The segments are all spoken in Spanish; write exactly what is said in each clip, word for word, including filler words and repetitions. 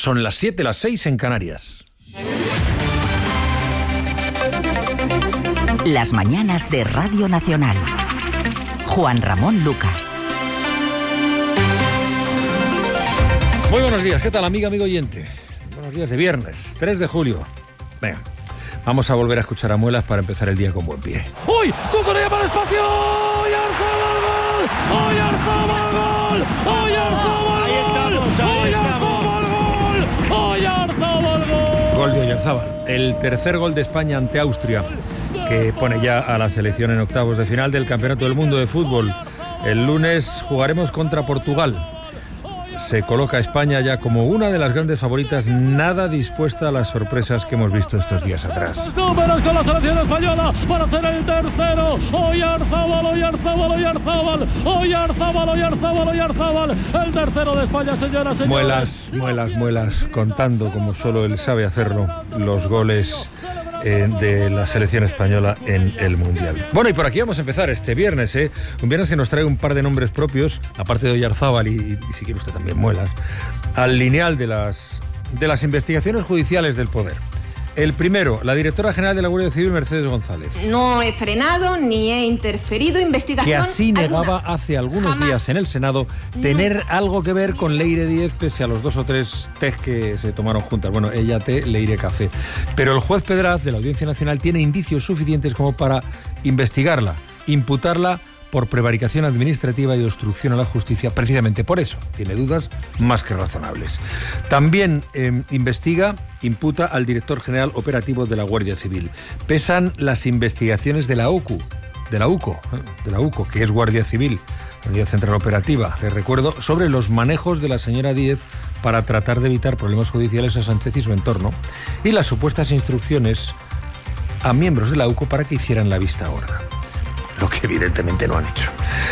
Son las siete, las seis en Canarias. Las mañanas de Radio Nacional. Juan Ramón Lucas. Muy buenos días, ¿qué tal, amiga, amigo oyente? Buenos días de viernes, tres de julio. Venga, vamos a volver a escuchar a Muelas para empezar el día con buen pie. ¡Uy! ¡Cucurella para el espacio! ¡Hoy Arzabal gol! ¡Hoy Arzabal gol! ¡Hoy Arzabal Ahí estamos, ahí estamos. ¡Hoy Arzabal gol! Gol de Oyarzábal, el tercer gol de España ante Austria, que pone ya a la selección en octavos de final del Campeonato del Mundo de Fútbol. El lunes jugaremos contra Portugal. Se coloca España ya como una de las grandes favoritas, nada dispuesta a las sorpresas que hemos visto estos días atrás. Los números con la selección española para hacer el tercero. Oyarzábal, Oyarzábal, Oyarzábal, Oyarzábal, Oyarzábal, Oyarzábal. El tercero de España, señoras, señores. Muelas, muelas, muelas, contando como solo él sabe hacerlo los goles eh, de la selección española en el Mundial. Bueno, y por aquí vamos a empezar este viernes, ¿eh? Un viernes que nos trae un par de nombres propios, aparte de Oyarzábal y, y, y si quiere usted también Muelas, al lineal de las, de las investigaciones judiciales del poder. El primero, la directora general de la Guardia Civil, Mercedes González. No he frenado ni he interferido. Investigación que así negaba alguna. hace algunos Jamás. días en el Senado tener Nunca. algo que ver con Leire Díez, pese a los dos o tres tés que se tomaron juntas. Bueno, ella té, Leire café. Pero el juez Pedraz de la Audiencia Nacional tiene indicios suficientes como para investigarla, imputarla por prevaricación administrativa y obstrucción a la justicia. Precisamente por eso tiene dudas más que razonables. También eh, investiga, imputa al director general operativo de la Guardia Civil. Pesan las investigaciones de la U C U, de la U C O, de la U C O, que es Guardia Civil, la Unidad Central Operativa, les recuerdo, sobre los manejos de la señora Díez para tratar de evitar problemas judiciales a Sánchez y su entorno, y las supuestas instrucciones a miembros de la U C O para que hicieran la vista gorda. Lo que evidentemente no han hecho.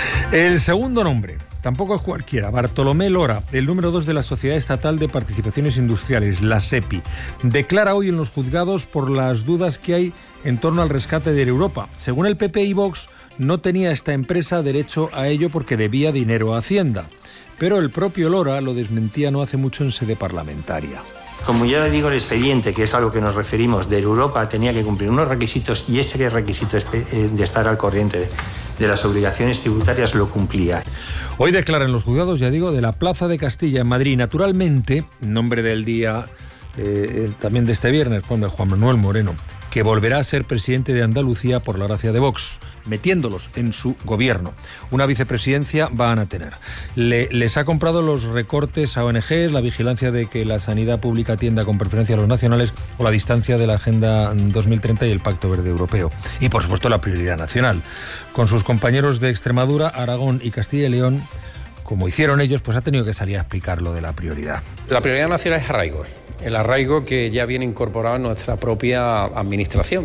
El segundo nombre, tampoco es cualquiera, Bartolomé Lora, el número dos de la Sociedad Estatal de Participaciones Industriales, la SEPI, declara hoy en los juzgados por las dudas que hay en torno al rescate de Europa. Según el P P y Vox, no tenía esta empresa derecho a ello porque debía dinero a Hacienda. Pero el propio Lora lo desmentía no hace mucho en sede parlamentaria. Como ya le digo, el expediente, que es a lo que nos referimos, de Europa tenía que cumplir unos requisitos y ese requisito de estar al corriente de las obligaciones tributarias lo cumplía. Hoy declara en los juzgados, ya digo, de la Plaza de Castilla en Madrid. Naturalmente, en nombre del día eh, también de este viernes, pone Juan Manuel Moreno, que volverá a ser presidente de Andalucía por la gracia de Vox, metiéndolos en su gobierno. Una vicepresidencia van a tener. Le, les ha comprado los recortes a O N Ges, la vigilancia de que la sanidad pública atienda con preferencia a los nacionales o la distancia de la Agenda dos mil treinta y el Pacto Verde Europeo. Y, por supuesto, la prioridad nacional. Con sus compañeros de Extremadura, Aragón y Castilla y León, como hicieron ellos, pues ha tenido que salir a explicar lo de la prioridad. La prioridad nacional es arraigo. El arraigo que ya viene incorporado en nuestra propia administración.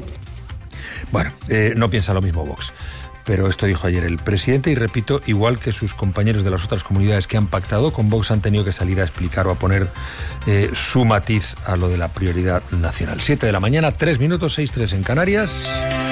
Bueno, eh, no piensa lo mismo Vox, pero esto dijo ayer el presidente y, repito, igual que sus compañeros de las otras comunidades que han pactado con Vox, han tenido que salir a explicar o a poner eh, su matiz a lo de la prioridad nacional. siete de la mañana, tres minutos, seis tres en Canarias.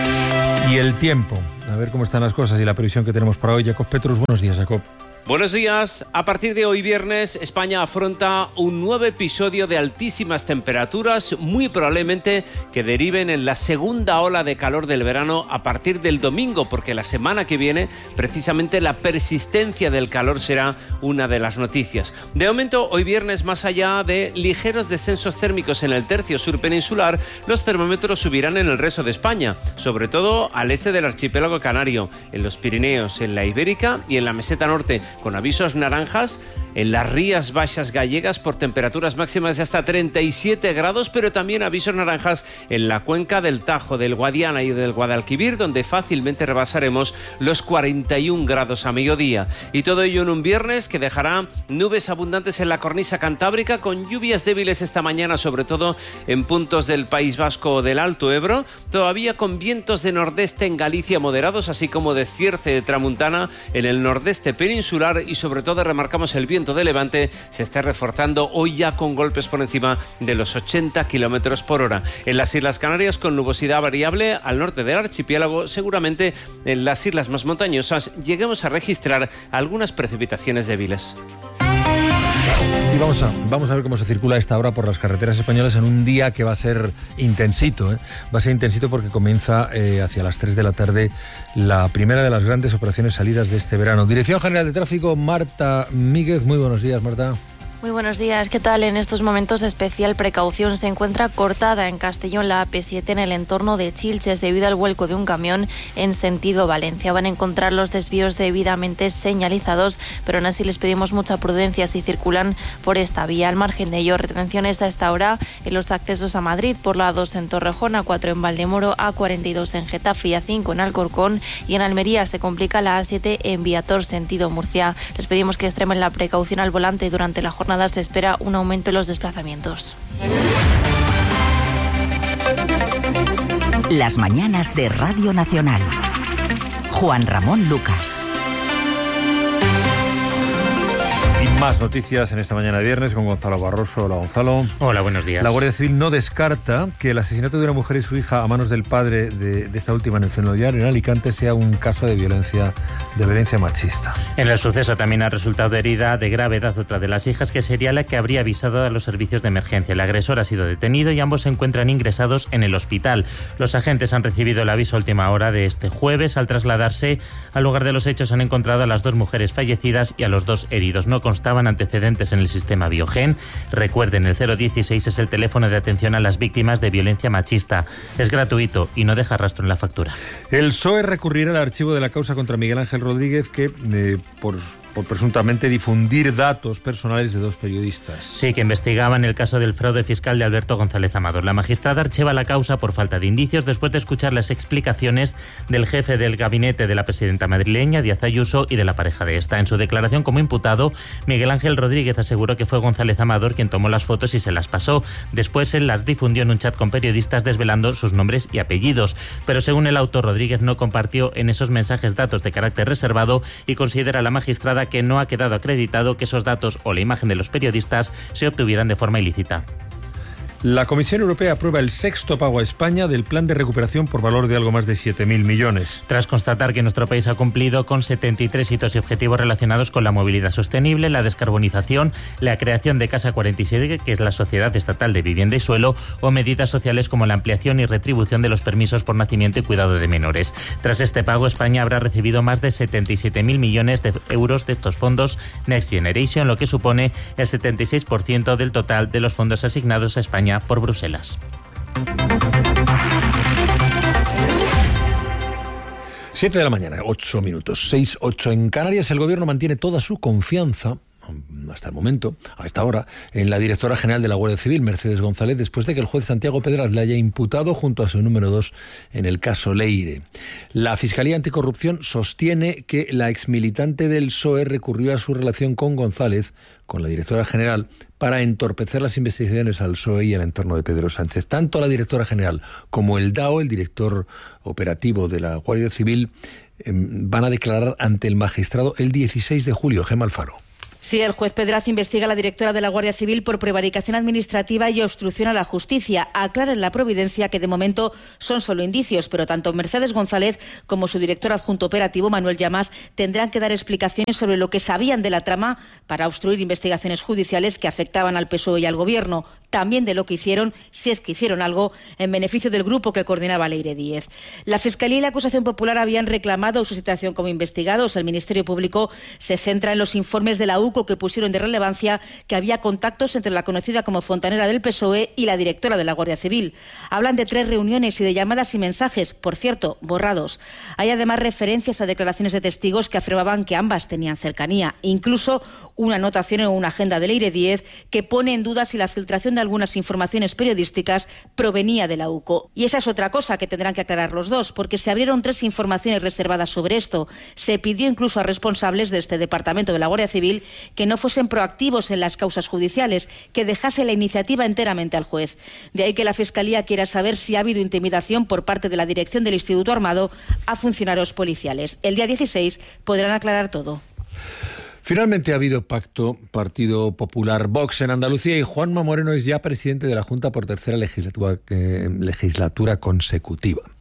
Y el tiempo, a ver cómo están las cosas y la previsión que tenemos para hoy. Jacob Petrus, buenos días, Jacob. Buenos días. A partir de hoy viernes, España afronta un nuevo episodio de altísimas temperaturas, muy probablemente que deriven en la segunda ola de calor del verano a partir del domingo, porque la semana que viene, precisamente la persistencia del calor será una de las noticias. De momento, hoy viernes, más allá de ligeros descensos térmicos en el tercio sur peninsular, los termómetros subirán en el resto de España, sobre todo al este del archipiélago canario, en los Pirineos, en la Ibérica y en la meseta norte, con avisos naranjas en las Rías Baixas gallegas por temperaturas máximas de hasta treinta y siete grados, pero también avisos naranjas en la cuenca del Tajo, del Guadiana y del Guadalquivir, donde fácilmente rebasaremos los cuarenta y un grados a mediodía. Y todo ello en un viernes que dejará nubes abundantes en la cornisa cantábrica, con lluvias débiles esta mañana, sobre todo en puntos del País Vasco o del Alto Ebro, todavía con vientos de nordeste en Galicia moderados, así como de cierce de tramuntana en el nordeste peninsular, y sobre todo remarcamos el viento de levante se está reforzando hoy ya con golpes por encima de los ochenta kilómetros por hora. En las Islas Canarias, con nubosidad variable al norte del archipiélago, seguramente en las islas más montañosas lleguemos a registrar algunas precipitaciones débiles. Y vamos a, vamos a ver cómo se circula a esta hora por las carreteras españolas en un día que va a ser intensito. ¿eh? Va a ser intensito porque comienza eh, hacia las tres de la tarde la primera de las grandes operaciones salidas de este verano. Dirección General de Tráfico, Marta Míguez. Muy buenos días, Marta. Muy buenos días, ¿qué tal? En estos momentos especial precaución se encuentra cortada en Castellón la A P siete en el entorno de Chilches debido al vuelco de un camión en sentido Valencia. Van a encontrar los desvíos debidamente señalizados, pero aún así les pedimos mucha prudencia si circulan por esta vía. Al margen de ello, retenciones a esta hora en los accesos a Madrid por la A dos en Torrejón, A cuatro en Valdemoro, A cuarenta y dos en Getafe y A cinco en Alcorcón, y en Almería se complica la A siete en Viator sentido Murcia. Les pedimos que extremen la precaución al volante durante la jornada. Se espera un aumento en los desplazamientos. Las mañanas de Radio Nacional. Juan Ramón Lucas. Y más noticias en esta mañana de viernes con Gonzalo Barroso. Hola, Gonzalo. Hola, buenos días. La Guardia Civil no descarta que el asesinato de una mujer y su hija a manos del padre de, de esta última en el Fenollar, en Alicante, sea un caso de violencia, de violencia machista. En el suceso también ha resultado herida de gravedad otra de las hijas, que sería la que habría avisado a los servicios de emergencia. El agresor ha sido detenido y ambos se encuentran ingresados en el hospital. Los agentes han recibido el aviso a última hora de este jueves. Al trasladarse al lugar de los hechos han encontrado a las dos mujeres fallecidas y a los dos heridos. No constaban antecedentes en el sistema Biogen. Recuerden, el cero dieciséis es el teléfono de atención a las víctimas de violencia machista. Es gratuito y no deja rastro en la factura. El P S O E recurrirá al archivo de la causa contra Miguel Ángel Rodríguez, que eh, por... por presuntamente difundir datos personales de dos periodistas. Sí, que investigaban el caso del fraude fiscal de Alberto González Amador. La magistrada archiva la causa por falta de indicios después de escuchar las explicaciones del jefe del gabinete de la presidenta madrileña, Díaz Ayuso, y de la pareja de esta. En su declaración como imputado, Miguel Ángel Rodríguez aseguró que fue González Amador quien tomó las fotos y se las pasó. Después él las difundió en un chat con periodistas desvelando sus nombres y apellidos. Pero según el autor, Rodríguez no compartió en esos mensajes datos de carácter reservado y considera la magistrada que no ha quedado acreditado que esos datos o la imagen de los periodistas se obtuvieran de forma ilícita. La Comisión Europea aprueba el sexto pago a España del plan de recuperación por valor de algo más de siete mil millones. Tras constatar que nuestro país ha cumplido con setenta y tres hitos y objetivos relacionados con la movilidad sostenible, la descarbonización, la creación de Casa cuarenta y siete, que es la Sociedad Estatal de Vivienda y Suelo, o medidas sociales como la ampliación y retribución de los permisos por nacimiento y cuidado de menores. Tras este pago, España habrá recibido más de setenta y siete mil millones de euros de estos fondos Next Generation, lo que supone el setenta y seis por ciento del total de los fondos asignados a España por Bruselas. siete de la mañana, ocho minutos, seis, ocho en Canarias. El gobierno mantiene toda su confianza, hasta el momento, a esta hora, en la directora general de la Guardia Civil, Mercedes González, después de que el juez Santiago Pedraz le haya imputado junto a su número dos en el caso Leire. La Fiscalía Anticorrupción sostiene que la exmilitante del P S O E recurrió a su relación con González, con la directora general, para entorpecer las investigaciones al P S O E y al entorno de Pedro Sánchez. Tanto la directora general como el D A O, el director operativo de la Guardia Civil, eh, van a declarar ante el magistrado el dieciséis de julio. Gemma Alfaro. Sí, el juez Pedraz investiga a la directora de la Guardia Civil por prevaricación administrativa y obstrucción a la justicia. Aclara en la Providencia que de momento son solo indicios, pero tanto Mercedes González como su director adjunto operativo, Manuel Llamas, tendrán que dar explicaciones sobre lo que sabían de la trama para obstruir investigaciones judiciales que afectaban al P S O E y al Gobierno. También de lo que hicieron, si es que hicieron algo, en beneficio del grupo que coordinaba Leire Díez. La Fiscalía y la Acusación Popular habían reclamado su situación como investigados. El Ministerio Público se centra en los informes de la U C O que pusieron de relevancia que había contactos entre la conocida como fontanera del P S O E y la directora de la Guardia Civil. Hablan de tres reuniones y de llamadas y mensajes, por cierto, borrados. Hay además referencias a declaraciones de testigos que afirmaban que ambas tenían cercanía. Incluso una anotación en una agenda de Leire Díez que pone en duda si la filtración de algunas informaciones periodísticas provenía de la U C O. Y esa es otra cosa que tendrán que aclarar los dos, porque se abrieron tres informaciones reservadas sobre esto. Se pidió incluso a responsables de este departamento de la Guardia Civil que no fuesen proactivos en las causas judiciales, que dejase la iniciativa enteramente al juez. De ahí que la Fiscalía quiera saber si ha habido intimidación por parte de la dirección del Instituto Armado a funcionarios policiales. El día dieciséis podrán aclarar todo. Finalmente ha habido pacto Partido Popular Vox en Andalucía y Juanma Moreno es ya presidente de la Junta por tercera legislatura, eh, legislatura consecutiva.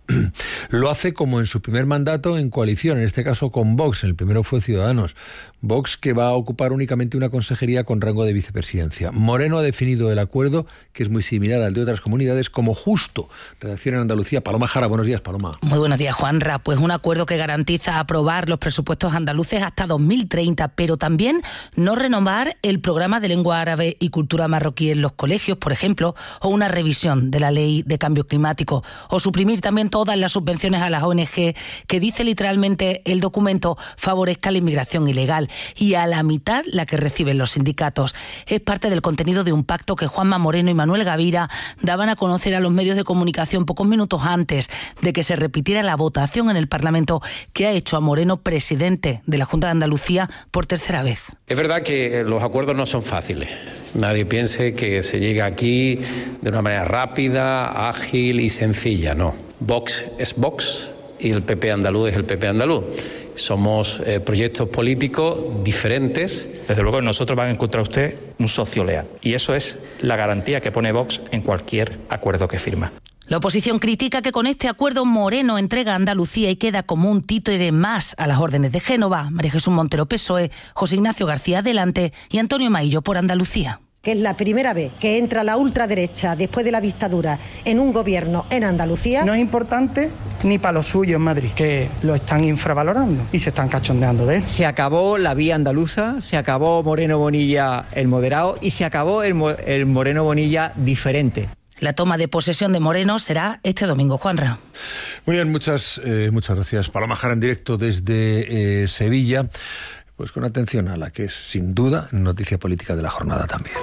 Lo hace como en su primer mandato en coalición, en este caso con Vox, el primero fue Ciudadanos. Vox, que va a ocupar únicamente una consejería con rango de vicepresidencia. Moreno ha definido el acuerdo, que es muy similar al de otras comunidades, como justo. Redacción en Andalucía, Paloma Jara. Buenos días, Paloma. Muy buenos días, Juanra. Pues un acuerdo que garantiza aprobar los presupuestos andaluces hasta dos mil treinta, pero también no renovar el programa de lengua árabe y cultura marroquí en los colegios, por ejemplo, o una revisión de la ley de cambio climático, o suprimir también todas las subvenciones a las O N G, que dice literalmente el documento favorezca la inmigración ilegal, y a la mitad la que reciben los sindicatos. Es parte del contenido de un pacto que Juanma Moreno y Manuel Gavira daban a conocer a los medios de comunicación pocos minutos antes de que se repitiera la votación en el Parlamento que ha hecho a Moreno presidente de la Junta de Andalucía por tercera vez. Es verdad que los acuerdos no son fáciles. Nadie piense que se llega aquí de una manera rápida, ágil y sencilla. No. Vox es Vox y el P P andaluz es el P P andaluz. Somos eh, proyectos políticos diferentes. Desde luego nosotros van a encontrar usted un socio leal. Y eso es la garantía que pone Vox en cualquier acuerdo que firma. La oposición critica que con este acuerdo Moreno entrega a Andalucía y queda como un títere más a las órdenes de Génova. María Jesús Montero, P S O E, José Ignacio García Adelante y Antonio Maillo por Andalucía. Que es la primera vez que entra la ultraderecha después de la dictadura en un gobierno en Andalucía. No es importante ni para los suyos en Madrid, que lo están infravalorando y se están cachondeando de él. Se acabó la vía andaluza, se acabó Moreno Bonilla el moderado y se acabó el, el Moreno Bonilla diferente. La toma de posesión de Moreno será este domingo, Juanra. Muy bien, muchas, eh, muchas gracias. Paloma Jara en directo desde eh, Sevilla. Pues con atención a la que es, sin duda, noticia política de la jornada también.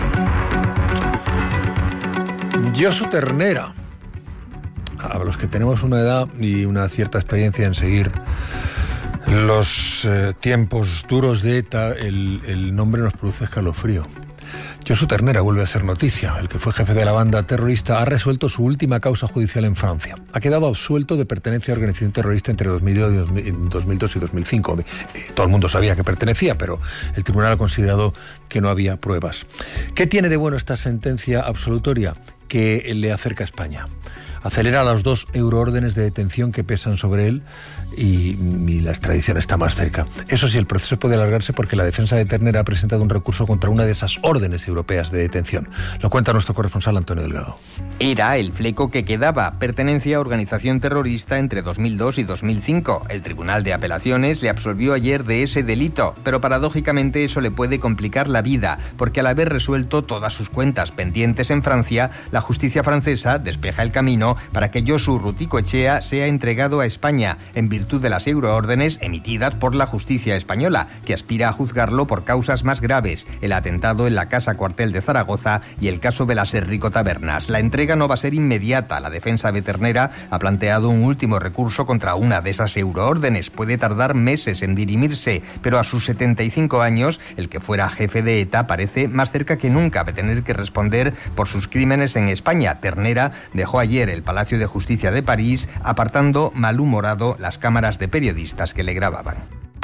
Josu Ternera. A los que tenemos una edad y una cierta experiencia en seguir los eh, tiempos duros de ETA, el, el nombre nos produce escalofrío. Josu Ternera vuelve a ser noticia. El que fue jefe de la banda terrorista ha resuelto su última causa judicial en Francia. Ha quedado absuelto de pertenencia a organización terrorista entre dos mil dos y dos mil cinco. Todo el mundo sabía que pertenecía, pero el tribunal ha considerado que no había pruebas. ¿Qué tiene de bueno esta sentencia absolutoria? Que le acerca a España. Acelera las dos euroórdenes de detención que pesan sobre él y, y la extradición está más cerca. Eso sí, el proceso puede alargarse porque la defensa de Ternera ha presentado un recurso contra una de esas órdenes europeas de detención. Lo cuenta nuestro corresponsal Antonio Delgado. Era el fleco que quedaba, pertenencia a organización terrorista entre dos mil dos y dos mil cinco. El Tribunal de Apelaciones le absolvió ayer de ese delito, pero paradójicamente eso le puede complicar la vida, porque al haber resuelto todas sus cuentas pendientes en Francia, la justicia francesa despeja el camino para que Josu Ruticoechea sea entregado a España, en virtud de las euroórdenes emitidas por la justicia española, que aspira a juzgarlo por causas más graves, el atentado en la Casa Cuartel de Zaragoza y el caso Belaser Rico Tabernas. La entrega no va a ser inmediata. La defensa de Ternera ha planteado un último recurso contra una de esas euroórdenes. Puede tardar meses en dirimirse, pero a sus setenta y cinco años, el que fuera jefe de ETA parece más cerca que nunca de tener que responder por sus crímenes en España. Ternera dejó ayer el Palacio de Justicia de París, apartando malhumorado las cámaras de periodistas que le grababan.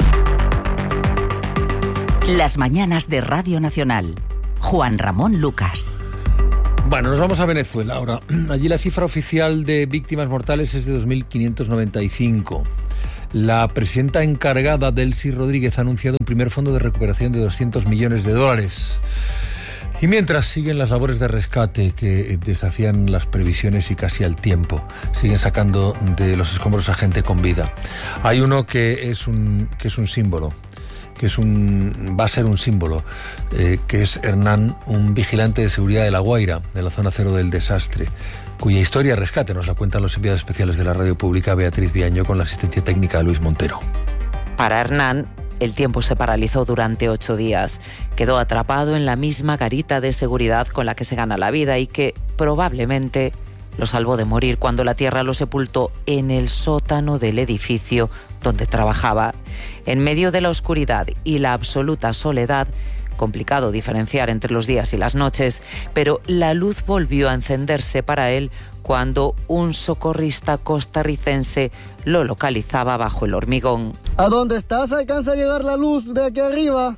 Las mañanas de Radio Nacional. Juan Ramón Lucas. Bueno, nos vamos a Venezuela ahora. Allí la cifra oficial de víctimas mortales es de dos mil quinientos noventa y cinco. La presidenta encargada, Delcy Rodríguez, ha anunciado un primer fondo de recuperación de doscientos millones de dólares. Y mientras siguen las labores de rescate que desafían las previsiones y casi al tiempo, siguen sacando de los escombros a gente con vida. Hay uno que es un, que es un símbolo, que es un, va a ser un símbolo, eh, que es Hernán, un vigilante de seguridad de La Guaira, de la zona cero del desastre, cuya historia de rescate nos la cuentan los enviados especiales de la radio pública, Beatriz Viaño, con la asistencia técnica de Luis Montero. Para Hernán, el tiempo se paralizó durante ocho días. Quedó atrapado en la misma garita de seguridad con la que se gana la vida y que probablemente lo salvó de morir cuando la tierra lo sepultó en el sótano del edificio donde trabajaba. En medio de la oscuridad y la absoluta soledad, complicado diferenciar entre los días y las noches, pero la luz volvió a encenderse para él cuando un socorrista costarricense lo localizaba bajo el hormigón. ¿A dónde estás? ¿Alcanza a llegar la luz de aquí arriba?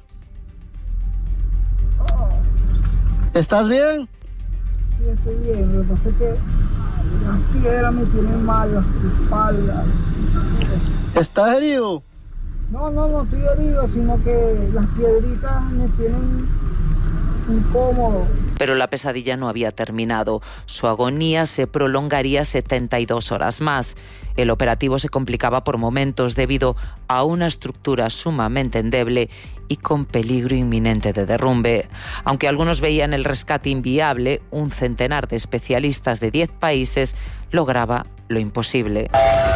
¿Estás bien? Sí, estoy bien. Lo que pasa es que Las piedras me tienen mal, las espaldas. ¿Estás herido? No, no, no estoy herido, sino que las piedritas me tienen incómodo. Pero la pesadilla no había terminado. Su agonía se prolongaría setenta y dos horas más. El operativo se complicaba por momentos debido a una estructura sumamente endeble y con peligro inminente de derrumbe. Aunque algunos veían el rescate inviable, un centenar de especialistas de diez países lograba lo imposible.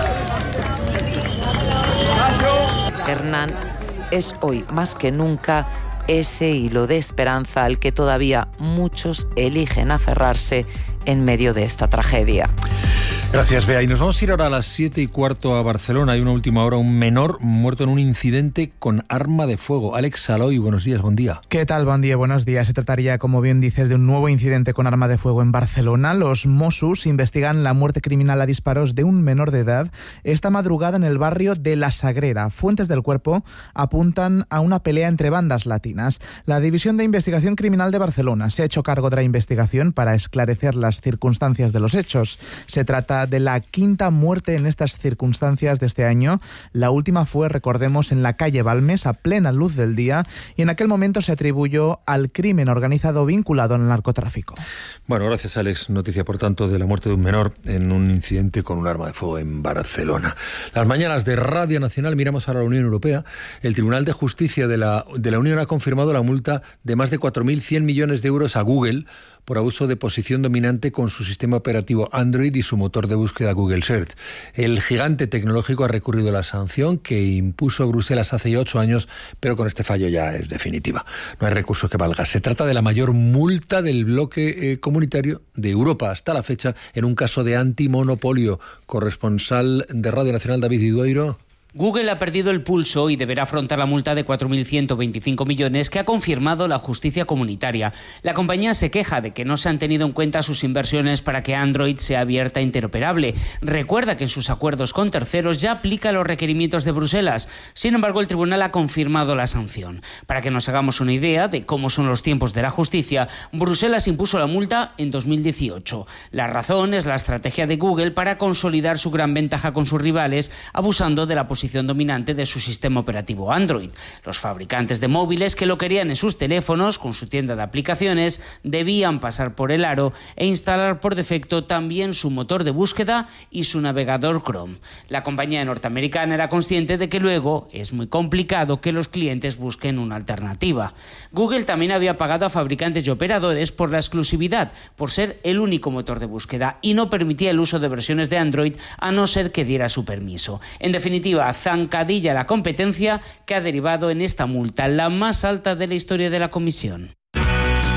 Hernán es hoy más que nunca ese hilo de esperanza al que todavía muchos eligen aferrarse en medio de esta tragedia. Gracias, Bea. Y nos vamos a ir ahora a las siete y cuarto a Barcelona. Hay una última hora, un menor muerto en un incidente con arma de fuego. Alex Saloy, buenos días, buen día. ¿Qué tal? Buen día, buenos días. Se trataría, como bien dices, de un nuevo incidente con arma de fuego en Barcelona. Los Mossos investigan la muerte criminal a disparos de un menor de edad esta madrugada en el barrio de La Sagrera. Fuentes del cuerpo apuntan a una pelea entre bandas latinas. La División de Investigación Criminal de Barcelona se ha hecho cargo de la investigación para esclarecer las circunstancias de los hechos. Se trata de la quinta muerte en estas circunstancias de este año. La última fue, recordemos, en la calle Balmes, a plena luz del día, y en aquel momento se atribuyó al crimen organizado vinculado al narcotráfico. Bueno, gracias, Alex. Noticia, por tanto, de la muerte de un menor en un incidente con un arma de fuego en Barcelona. Las mañanas de Radio Nacional miramos a la Unión Europea. El Tribunal de Justicia de la, de la Unión ha confirmado la multa de más de cuatro mil cien millones de euros a Google por abuso de posición dominante con su sistema operativo Android y su motor de búsqueda Google Search. El gigante tecnológico ha recurrido a la sanción que impuso Bruselas hace ya ocho años, pero con este fallo ya es definitiva. No hay recurso que valga. Se trata de la mayor multa del bloque eh, comunitario de Europa hasta la fecha en un caso de antimonopolio. Corresponsal de Radio Nacional, David Idueiro. Google ha perdido el pulso y deberá afrontar la multa de cuatro mil ciento veinticinco millones que ha confirmado la justicia comunitaria. La compañía se queja de que no se han tenido en cuenta sus inversiones para que Android sea abierta e interoperable. Recuerda que en sus acuerdos con terceros ya aplica los requerimientos de Bruselas. Sin embargo, el tribunal ha confirmado la sanción. Para que nos hagamos una idea de cómo son los tiempos de la justicia, Bruselas impuso la multa en dos mil dieciocho. La razón es la estrategia de Google para consolidar su gran ventaja con sus rivales, abusando de la posibilidad dominante de su sistema operativo Android. Los fabricantes de móviles que lo querían en sus teléfonos con su tienda de aplicaciones debían pasar por el aro e instalar por defecto también su motor de búsqueda y su navegador Chrome. La compañía norteamericana era consciente de que luego es muy complicado que los clientes busquen una alternativa. Google también había pagado a fabricantes y operadores por la exclusividad, por ser el único motor de búsqueda, y no permitía el uso de versiones de Android a no ser que diera su permiso. En definitiva, zancadilla la competencia que ha derivado en esta multa, la más alta de la historia de la Comisión.